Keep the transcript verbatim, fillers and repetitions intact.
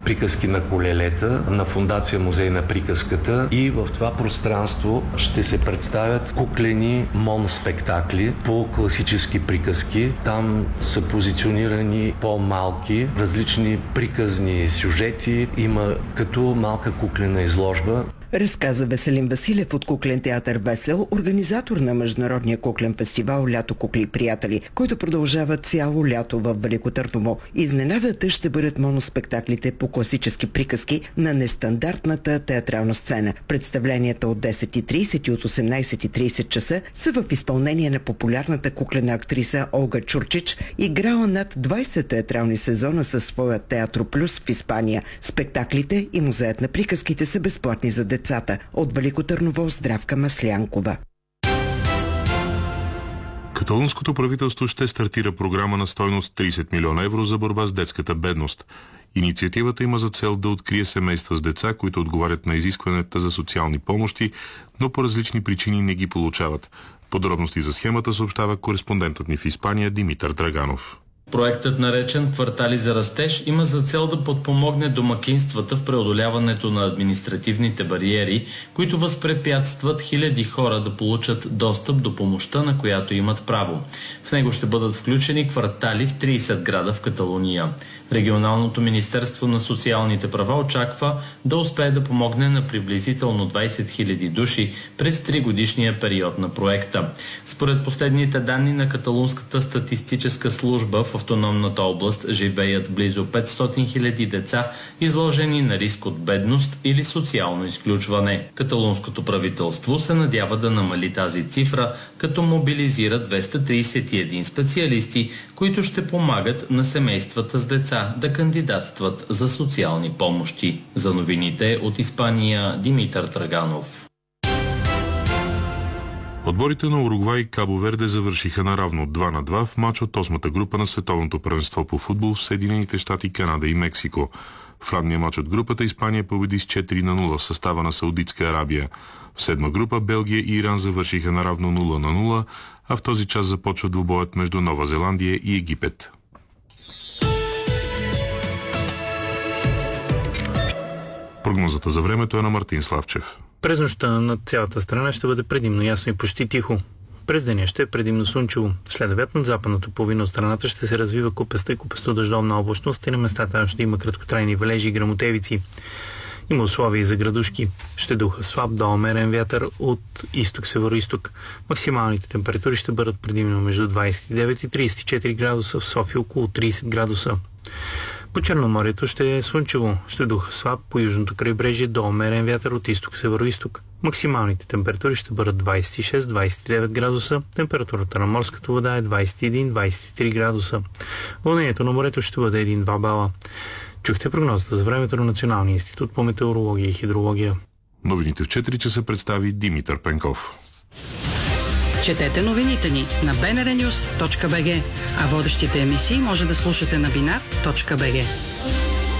приказки на колелета на Фондация Музей на приказката и в това пространство ще се представят куклени моноспектакли по класически приказки. Там са позиционирани по-малки, различни приказни сюжети. Има като малка куклена изложба. Разказа Веселин Василев от Куклен театър Весел, организатор на Международния куклен фестивал Лято кукли и приятели, който продължава цяло лято в Велико Търново. Изненадата ще бъдат моноспектаклите по класически приказки на нестандартната театрална сцена. Представленията от десет и трийсет и от осемнайсет и трийсет часа са в изпълнение на популярната куклена актриса Олга Чурчич, играла над двайсет театрални сезона със своя Театро Плюс в Испания. Спектаклите и музеят на приказките са безплатни за децата. От Велико Търново, Здравка Маслянкова. Каталунското правителство ще стартира програма на стойност трийсет милиона евро за борба с детската бедност. Инициативата има за цел да открие семейства с деца, които отговарят на изискванията за социални помощи, но по различни причини не ги получават. Подробности за схемата съобщава кореспондентът ни в Испания Димитър Драганов. Проектът, наречен «Квартали за растеж», има за цел да подпомогне домакинствата в преодоляването на административните бариери, които възпрепятстват хиляди хора да получат достъп до помощта, на която имат право. В него ще бъдат включени квартали в трийсет града в Каталуния. Регионалното министерство на социалните права очаква да успее да помогне на приблизително двайсет хиляди души през тригодишния период на проекта. Според последните данни на Каталунската статистическа служба, в автономната област живеят близо петстотин хиляди деца, изложени на риск от бедност или социално изключване. Каталунското правителство се надява да намали тази цифра, като мобилизира двеста трийсет и един специалисти, които ще помагат на семействата с деца да кандидатстват за социални помощи. За новините от Испания, Димитър Драганов. Отборите на Уругвай и Кабо Верде завършиха наравно два на два в мач от осмата група на Световното първенство по футбол в Съединените щати, Канада и Мексико. В ранния мач от групата Испания победи с четири на нула в състава на Саудитска Арабия. В седма група Белгия и Иран завършиха наравно нула на нула, а в този час започва двубоят между Нова Зеландия и Египет. Прогнозата за времето е на Мартин Славчев. През нощта над цялата страна ще бъде предимно ясно и почти тихо. През деня ще е предимно слънчево. След обяд над западната половина от страната ще се развива купеста и купесто-дъждовна облачност и на местата ще има краткотрайни валежи и гръмотевици. Има условия и за градушки. Ще духа слаб до умерен вятър от изток-северо-исток. Максималните температури ще бъдат предимно между двайсет и девет и трийсет и четири градуса, в София около трийсет градуса. По Черноморието ще е слънчево. Ще духа слаб по южното крайбрежие до умерен вятър от изток-северо-исток. Максималните температури ще бъдат двайсет и шест до двайсет и девет градуса. Температурата на морската вода е двайсет и един до двайсет и три градуса. Вълнението на морето ще бъде един-два бала. Чухте прогнозата за времето на Националния институт по метеорология и хидрология. Новините в четири часа представи Димитър Пенков. Четете новините ни на би ен ар нюс точка би джи, а водещите емисии може да слушате на бинар точка би джи.